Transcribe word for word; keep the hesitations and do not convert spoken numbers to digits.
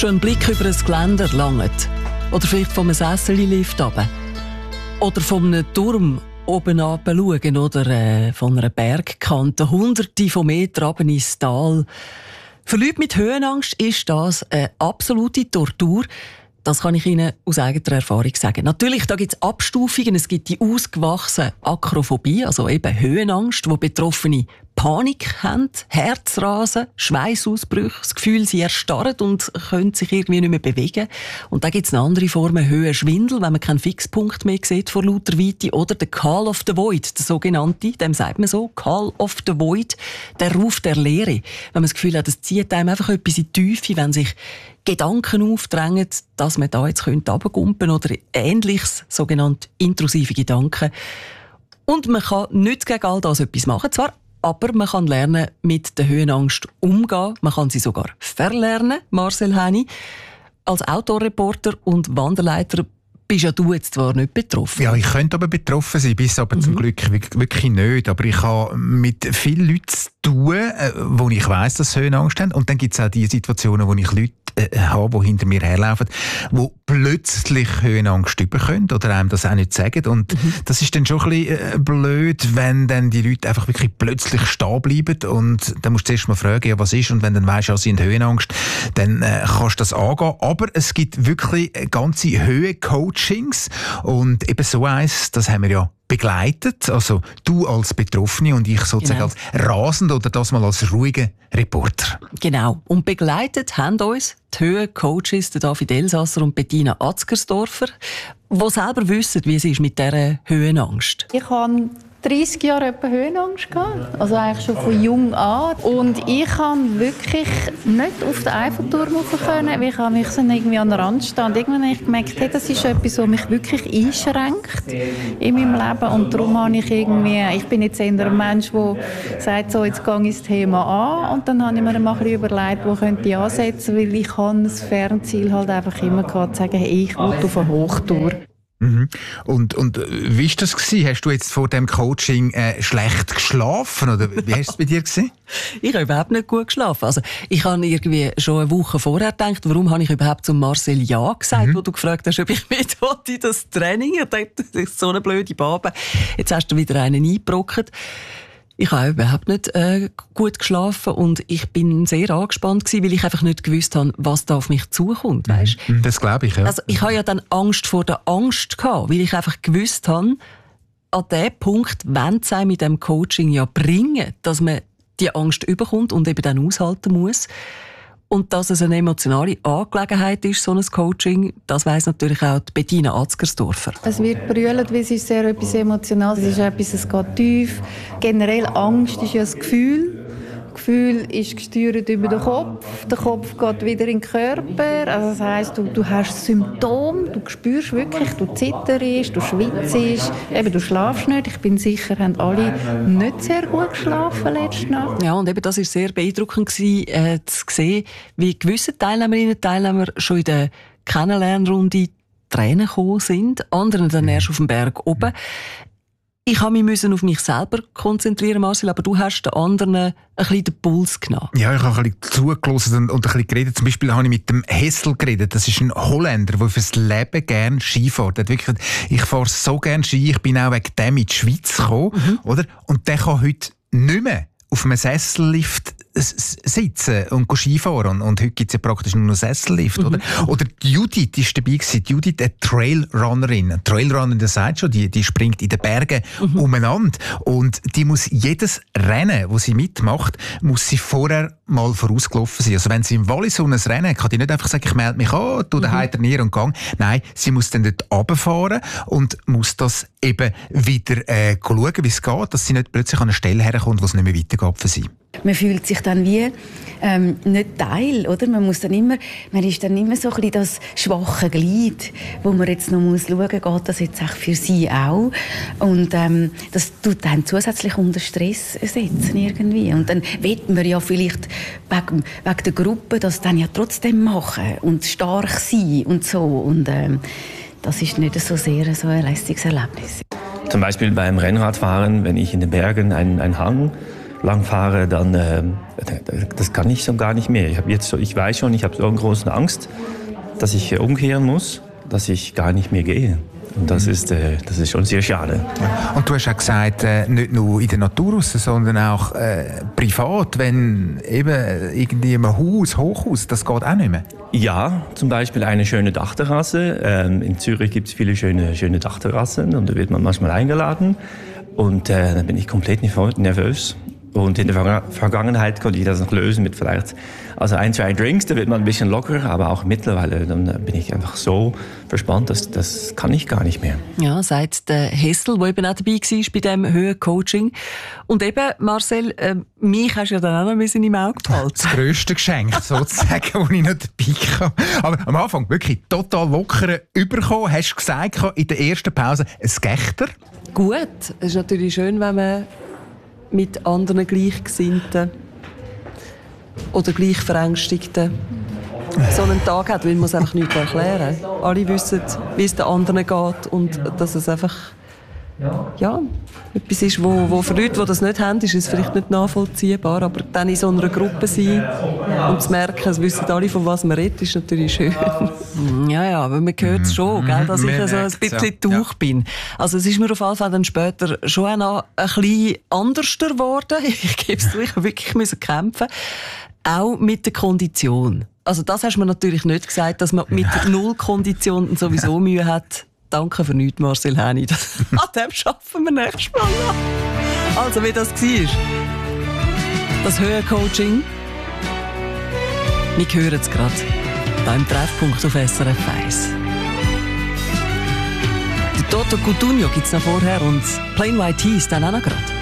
Schon ein Blick über ein Geländer langt. Oder vielleicht von einem Sessellift runter. Oder von einem Turm oben runter schauen. Oder äh, von einer Bergkante. Hunderte von Metern runter ins Tal. Für Leute mit Höhenangst ist das eine absolute Tortur. Das kann ich Ihnen aus eigener Erfahrung sagen. Natürlich, da gibt es Abstufungen. Es gibt die ausgewachsene Akrophobie, also eben Höhenangst, wo Betroffene Panik haben, Herzrasen, Schweißausbrüche, das Gefühl, sie erstarren und können sich irgendwie nicht mehr bewegen. Und dann gibt es eine andere Form, Höhenschwindel, wenn man keinen Fixpunkt mehr sieht vor lauter Weite. Oder der Call of the Void, der sogenannte, dem sagt man so, Call of the Void, der Ruf der Leere. Wenn man das Gefühl hat, es zieht einem einfach etwas in die Tiefe, wenn sich Gedanken aufdrängen, dass man da jetzt runtergumpen könnte oder ähnliches, sogenannte intrusive Gedanken. Und man kann nicht gegen all das etwas machen, zwar, aber man kann lernen, mit der Höhenangst umgehen. Man kann sie sogar verlernen, Marcel Henny. Als Outdoor-Reporter und Wanderleiter bist ja du jetzt zwar nicht betroffen. Ja, ich könnte aber betroffen sein, bis aber mhm. zum Glück wirklich nicht. Aber ich habe mit vielen Leuten zu tun, wo ich weiss, dass sie Höhenangst haben. Und dann gibt es auch die Situationen, wo ich Leute äh, habe, die hinter mir herlaufen, die plötzlich Höhenangst bekommen oder einem das auch nicht sagen. Und mhm. das ist dann schon ein bisschen äh, blöd, wenn dann die Leute einfach wirklich plötzlich stehen bleiben. Und dann musst du zuerst mal fragen, ja, was ist. Und wenn dann weisst, ja, sie haben Höhenangst, dann äh, kannst du das angehen. Aber es gibt wirklich ganze Höhencoachings. Und eben so eins, das haben wir ja begleitet, also du als Betroffene und ich sozusagen genau. als rasend oder das mal als ruhiger Reporter. Genau. Und begleitet haben uns die Höhencoaches David Elsasser und Bettina Atzgersdorfer, die selber wissen, wie es ist mit dieser Höhenangst. Ich habe dreissig Jahre etwa Höhenangst gehabt, also eigentlich schon von jung an. Und ich kann wirklich nicht auf den Eiffelturm rauf können, weil ich mich so irgendwie an den Rand stand. Irgendwann habe ich gemerkt, hey, das ist etwas, was mich wirklich einschränkt in meinem Leben. Und darum habe ich irgendwie, ich bin jetzt eher ein Mensch, der sagt, so, jetzt gehe ich das Thema an. Und dann habe ich mir mal ein bisschen überlegt, wo könnte ich ansetzen, weil ich habe das Fernziel halt einfach immer gehabt, zu sagen, hey, ich will auf eine Hochtour. Mhm. Und, und wie war das gewesen? Hast du jetzt vor dem Coaching äh, schlecht geschlafen? Oder wie hast du es bei dir gesehen? Ich habe überhaupt nicht gut geschlafen. Also, ich habe irgendwie schon eine Woche vorher gedacht, warum habe ich überhaupt zum Marcel Ja gesagt, mhm. wo du gefragt hast, ob ich mit in das Training. Ich dachte, das ist so eine blöde Babe. Jetzt hast du wieder einen eingebrockt. Ich habe überhaupt nicht äh, gut geschlafen und ich bin sehr angespannt gewesen, weil ich einfach nicht gewusst habe, was da auf mich zukommt, weißt? Das glaube ich, ja. Also ich habe ja dann Angst vor der Angst gehabt, weil ich einfach gewusst habe, an dem Punkt wollen sie einem mit dem Coaching ja bringen, dass man die Angst überkommt und eben dann aushalten muss. Und dass es eine emotionale Angelegenheit ist, so ein Coaching, das weiss natürlich auch die Bettina Atzgersdorfer. Es wird brüllt, weil es ist sehr etwas Emotionales, es ist etwas, es geht tief. Generell Angst ist ja ein Gefühl. Das Gefühl ist gesteuert über den Kopf. Der Kopf geht wieder in den Körper. Also das heisst, du, du hast Symptome, du spürst wirklich, du zitterst, du schwitzt, eben, du schlafst nicht. Ich bin sicher, haben alle nicht sehr gut geschlafen letzte Nacht. Ja, und eben das war sehr beeindruckend gewesen, äh, zu sehen, wie gewisse Teilnehmerinnen und Teilnehmer schon in der Kennenlernrunde Tränen gekommen sind, anderen dann erst auf dem Berg oben. Ich habe mich auf mich selber konzentrieren, Marcel, aber du hast den anderen ein bisschen den Puls genommen. Ja, ich habe ein bisschen zugelassen und, und ein bisschen geredet. Zum Beispiel habe ich mit dem Hessel geredet. Das ist ein Holländer, der fürs Leben gerne Ski fährt. Er hat wirklich, ich fahre so gerne Ski, ich bin auch wegen dem in die Schweiz gekommen. Mhm. Oder? Und der kann heute nicht mehr auf einem Sessellift sitzen und Skifahren. Und heute gibt es ja praktisch nur noch Sessellift, mhm. oder? Oder die Judith war dabei gewesen. Die Judith, eine Trailrunnerin. Eine Trailrunnerin, das sagt schon, die, die springt in den Bergen mhm. umeinander. Und die muss jedes Rennen, das sie mitmacht, muss sie vorher mal vorausgelaufen sein. Also wenn sie im Wallis so ein Rennen hat, kann die nicht einfach sagen, ich melde mich an, tu daheim mhm. trainieren und gang. Nein, sie muss dann dort runterfahren und muss das eben wieder äh, schauen, wie es geht, dass sie nicht plötzlich an eine Stelle herkommt, wo es nicht mehr weitergeht für sie. Man fühlt sich dann wie ähm, nicht Teil, oder? Man muss dann immer, man ist dann immer so ein bisschen das schwache Glied, wo man jetzt noch muss schauen, geht das jetzt auch für sie auch? Und ähm, das tut dann zusätzlich unter Stress setzen irgendwie. Und dann will man ja vielleicht wegen, wegen der Gruppe das dann ja trotzdem machen und stark sein und so. Und ähm, das ist nicht so sehr so ein lässiges Erlebnis. Zum Beispiel beim Rennradfahren, wenn ich in den Bergen einen, einen Hang lang fahre, dann äh, das kann ich so gar nicht mehr. Ich habe jetzt so, ich weiß schon, ich habe so eine große Angst, dass ich umkehren muss, dass ich gar nicht mehr gehe. Und das ist, äh, das ist schon sehr schade. Und du hast auch gesagt, äh, nicht nur in der Natur raus, sondern auch äh, privat, wenn eben irgendwie im Haus, Hochhaus, das geht auch nicht mehr. Ja, zum Beispiel eine schöne Dachterrasse. Ähm, in Zürich gibt es viele schöne, schöne Dachterrassen und da wird man manchmal eingeladen. Und äh, dann bin ich komplett nervös. Und in der Ver- Vergangenheit konnte ich das noch lösen mit vielleicht also ein, zwei Drinks, da wird man ein bisschen locker, aber auch mittlerweile dann bin ich einfach so verspannt, dass das kann ich gar nicht mehr. Ja, sagt der Hessel, der eben auch dabei war bei diesem Höhencoaching. Und eben, Marcel, äh, mich hast du ja dann auch noch im Auge behalten. Das grösste Geschenk, sozusagen, das ich noch dabei kam. Aber am Anfang wirklich total locker überkommen, hast du gesagt, in der ersten Pause ein Gechter. Gut, es ist natürlich schön, wenn man mit anderen Gleichgesinnten oder Gleichverängstigten so einen Tag hat, weil man es einfach nicht erklären kann. Alle wissen, wie es den anderen geht und dass es einfach ja, etwas ist, wo, wo für Leute, die das nicht haben, ist es vielleicht nicht nachvollziehbar, aber dann in so einer Gruppe sein und zu merken, es wissen alle, von was man redet, ist natürlich schön. Ja, ja, aber man hört es schon, gell, dass ich so ein bisschen Tuch bin. Also es ist mir auf jeden Fall dann später schon auch noch ein bisschen anders geworden. Ich gebe es zu, ich habe wirklich müssen kämpfen. Auch mit der Kondition. Also das hast du mir natürlich nicht gesagt, dass man mit null Kondition sowieso Mühe hat. Danke für nichts, Marcel Häni. An dem schaffen wir nächstes Mal noch. Also, wie das war. Das Höhencoaching. Wir hören es gerade. Hier im Treffpunkt auf S R F eins. Der Toto Cutugno gibt es noch vorher und Plain White Tees dann auch noch gerade.